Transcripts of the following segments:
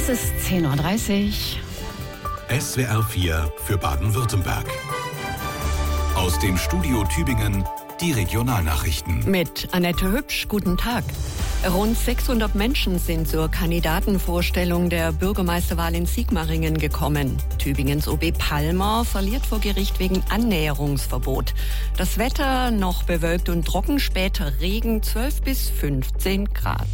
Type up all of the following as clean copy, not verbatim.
Es ist 10:30 Uhr. SWR 4 für Baden-Württemberg. Aus dem Studio Tübingen die Regionalnachrichten. Mit Annette Hübsch, guten Tag. Rund 600 Menschen sind zur Kandidatenvorstellung der Bürgermeisterwahl in Sigmaringen gekommen. Tübingens OB Palmer verliert vor Gericht wegen Annäherungsverbot. Das Wetter noch bewölkt und trocken, später Regen, 12 bis 15 Grad.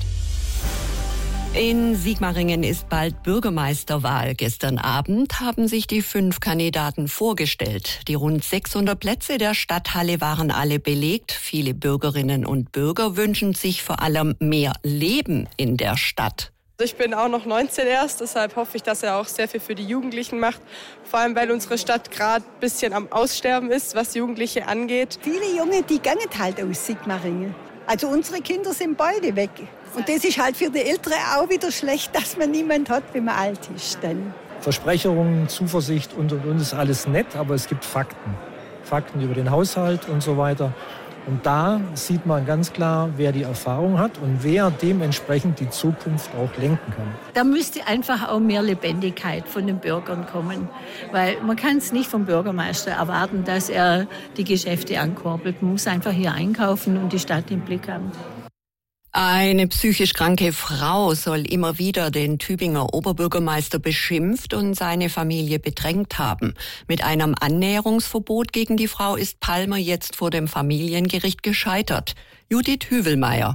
In Sigmaringen ist bald Bürgermeisterwahl. Gestern Abend haben sich die 5 Kandidaten vorgestellt. Die rund 600 Plätze der Stadthalle waren alle belegt. Viele Bürgerinnen und Bürger wünschen sich vor allem mehr Leben in der Stadt. Ich bin auch noch 19 erst, deshalb hoffe ich, dass er auch sehr viel für die Jugendlichen macht. Vor allem, weil unsere Stadt gerade ein bisschen am Aussterben ist, was Jugendliche angeht. Viele Junge, die gehen halt aus Sigmaringen. Also unsere Kinder sind beide weg. Und das ist halt für die Älteren auch wieder schlecht, dass man niemanden hat, wenn man alt ist. Dann. Versprechungen, Zuversicht und ist alles nett, aber es gibt Fakten. Fakten über den Haushalt und so weiter. Und da sieht man ganz klar, wer die Erfahrung hat und wer dementsprechend die Zukunft auch lenken kann. Da müsste einfach auch mehr Lebendigkeit von den Bürgern kommen. Weil man kann es nicht vom Bürgermeister erwarten, dass er die Geschäfte ankurbelt. Man muss einfach hier einkaufen und die Stadt im Blick haben. Eine psychisch kranke Frau soll immer wieder den Tübinger Oberbürgermeister beschimpft und seine Familie bedrängt haben. Mit einem Annäherungsverbot gegen die Frau ist Palmer jetzt vor dem Familiengericht gescheitert. Judith Hüvelmeier.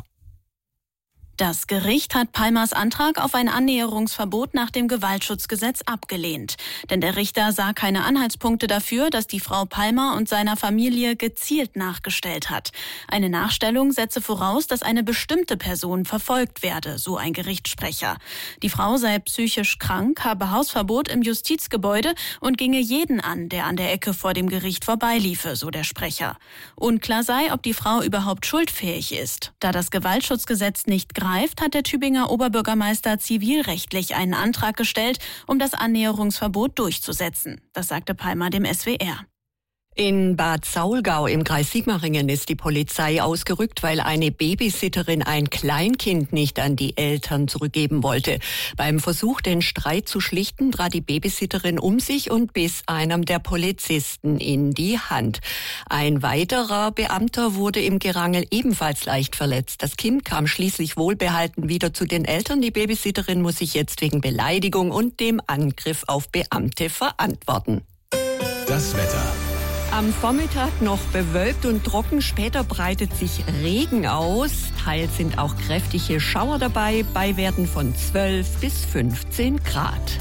Das Gericht hat Palmers Antrag auf ein Annäherungsverbot nach dem Gewaltschutzgesetz abgelehnt. Denn der Richter sah keine Anhaltspunkte dafür, dass die Frau Palmer und seiner Familie gezielt nachgestellt hat. Eine Nachstellung setze voraus, dass eine bestimmte Person verfolgt werde, so ein Gerichtssprecher. Die Frau sei psychisch krank, habe Hausverbot im Justizgebäude und ginge jeden an, der an der Ecke vor dem Gericht vorbeiliefe, so der Sprecher. Unklar sei, ob die Frau überhaupt schuldfähig ist. Da das Gewaltschutzgesetz nicht greift, hat der Tübinger Oberbürgermeister zivilrechtlich einen Antrag gestellt, um das Annäherungsverbot durchzusetzen. Das sagte Palmer dem SWR. In Bad Saulgau im Kreis Sigmaringen ist die Polizei ausgerückt, weil eine Babysitterin ein Kleinkind nicht an die Eltern zurückgeben wollte. Beim Versuch, den Streit zu schlichten, trat die Babysitterin um sich und biss einem der Polizisten in die Hand. Ein weiterer Beamter wurde im Gerangel ebenfalls leicht verletzt. Das Kind kam schließlich wohlbehalten wieder zu den Eltern. Die Babysitterin muss sich jetzt wegen Beleidigung und dem Angriff auf Beamte verantworten. Das Wetter. Am Vormittag noch bewölkt und trocken, später breitet sich Regen aus. Teils sind auch kräftige Schauer dabei, bei Werten von 12 bis 15 Grad.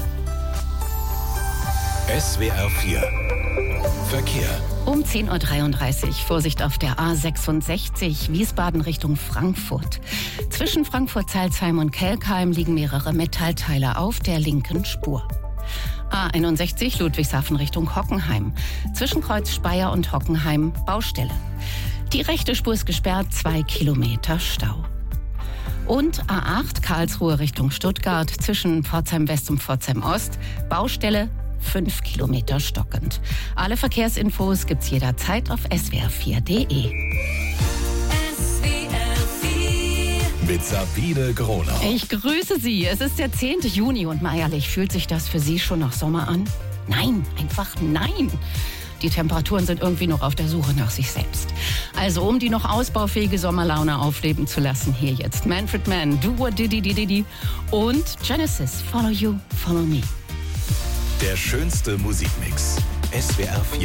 SWR 4 Verkehr. Um 10:33 Uhr Vorsicht auf der A66 Wiesbaden Richtung Frankfurt. Zwischen Frankfurt-Salzheim und Kelkheim liegen mehrere Metallteile auf der linken Spur. A61 Ludwigshafen Richtung Hockenheim. Zwischen Kreuz Speyer und Hockenheim Baustelle. Die rechte Spur ist gesperrt, 2 Kilometer Stau. Und A8 Karlsruhe Richtung Stuttgart. Zwischen Pforzheim West und Pforzheim Ost Baustelle, 5 Kilometer stockend. Alle Verkehrsinfos gibt's jederzeit auf swr4.de. Mit Sabine Gronau. Ich grüße Sie. Es ist der 10. Juni und mal ehrlich, fühlt sich das für Sie schon nach Sommer an? Nein, einfach nein. Die Temperaturen sind irgendwie noch auf der Suche nach sich selbst. Also um die noch ausbaufähige Sommerlaune aufleben zu lassen, hier jetzt Manfred Mann, Do What Diddy Diddy und Genesis, Follow You, Follow Me. Der schönste Musikmix. SWR 4